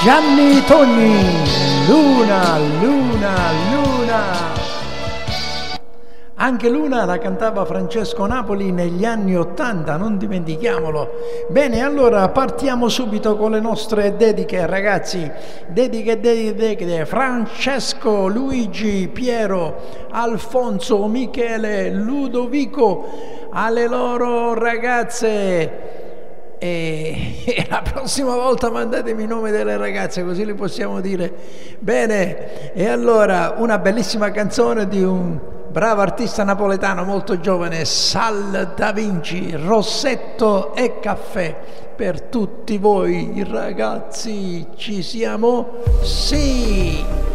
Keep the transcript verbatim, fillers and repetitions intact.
Gianni Togni, Luna, Luna, Luna. Anche Luna la cantava Francesco Napoli negli anni Ottanta, non dimentichiamolo. Bene, allora partiamo subito con le nostre dediche, ragazzi. Dediche, dediche, dediche. Francesco, Luigi, Piero, Alfonso, Michele, Ludovico, alle loro ragazze. E, e la prossima volta mandatemi il nome delle ragazze, così le possiamo dire. Bene, e allora una bellissima canzone di un bravo artista napoletano molto giovane, Sal Da Vinci, Rossetto e caffè. Per tutti voi ragazzi, ci siamo? Sì!